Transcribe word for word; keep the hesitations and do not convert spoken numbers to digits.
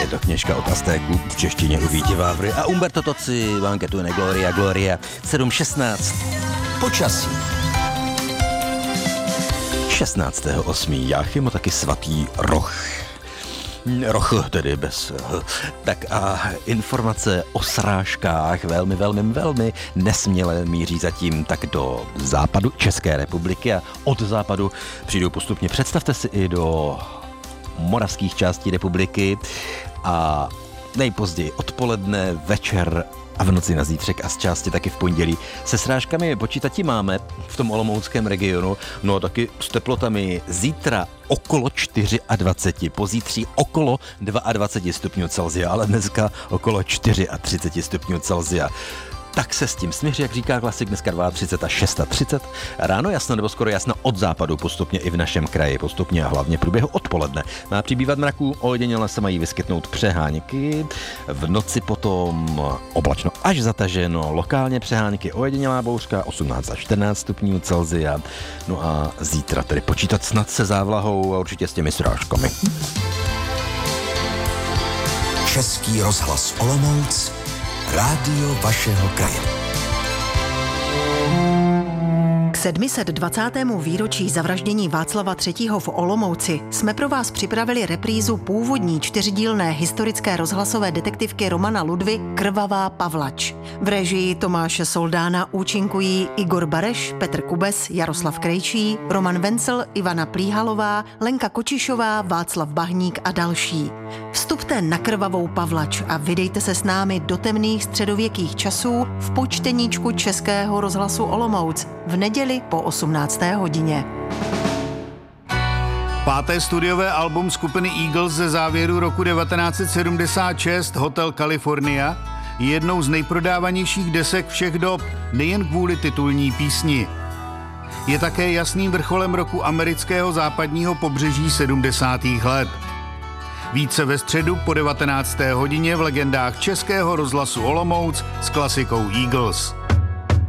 Je to kněžka od Aztéků v češtině u Víti Vávry a Umberto Tozzi, Vanketune Gloria Gloria, sedm šestnáct. Počasí. šestnáctého osmého Jáchym, taky svatý Roch. Roch, tedy bez... Tak a informace o srážkách velmi, velmi, velmi nesměle míří zatím tak do západu České republiky a od západu přijdou postupně, představte si, i do moravských částí republiky a nejpozději odpoledne, večer a v noci na zítřek a z části taky v pondělí. Se srážkami počítati máme v tom olomouckém regionu, no a taky s teplotami zítra okolo dvacet čtyři, pozítří okolo dvacet dva stupňů Celsia, ale dneska okolo třicet čtyři stupňů Celsia. Tak se s tím směří, jak říká klasik, dneska třicet dva a třicet šest. Ráno jasno nebo skoro jasno od západu postupně i v našem kraji, postupně a hlavně v průběhu odpoledne. Má přibývat mraků, ojediněle se mají vyskytnout přehánky, v noci potom oblačno až zataženo, lokálně přehánky, ojedinělá bouřka, osmnáct a čtrnáct stupňů Celsia. No a zítra tedy počítat snad se závlahou a určitě s těmi srážkami. Český rozhlas Olomouc, rádio vašeho kraje. K sedm set dvacátému výročí zavraždění Václava třetího v Olomouci jsme pro vás připravili reprízu původní čtyřdílné historické rozhlasové detektivky Romana Ludvy Krvavá Pavlač. V režii Tomáše Soldána účinkují Igor Bareš, Petr Kubes, Jaroslav Krejčí, Roman Vencel, Ivana Plíhalová, Lenka Kočišová, Václav Bahník a další. Vstupte na Krvavou Pavlač a vydejte se s námi do temných středověkých časů v počteníčku Českého rozhlasu Olomouc v neděli po osmnácté hodině. Páté studiové album skupiny Eagles ze závěru roku devatenáct set sedmdesát šest, Hotel California, je jednou z nejprodávanějších desek všech dob, nejen kvůli titulní písni. Je také jasným vrcholem roku amerického západního pobřeží sedmdesátých let. Více ve středu po devatenácté hodině v legendách Českého rozhlasu Olomouc s klasikou Eagles.